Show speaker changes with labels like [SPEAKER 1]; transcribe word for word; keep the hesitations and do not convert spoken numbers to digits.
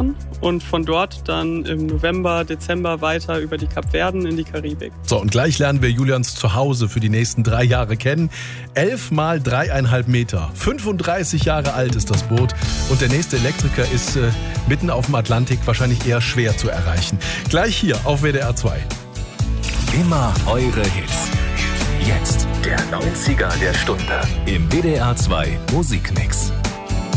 [SPEAKER 1] Wochen und von dort dann im November, Dezember weiter über die Kapverden in die Karibik.
[SPEAKER 2] So, und gleich lernen wir Julians Zuhause für die nächsten drei Jahre kennen. Elf mal dreieinhalb Meter. fünfunddreißig Jahre alt ist das Boot und der nächste Elektriker ist äh, mitten auf dem Atlantik wahrscheinlich eher schwer zu erreichen. Gleich hier auf W D R zwei.
[SPEAKER 3] Immer eure Hits. Jetzt der neunziger der Stunde im W D R zwei Musikmix.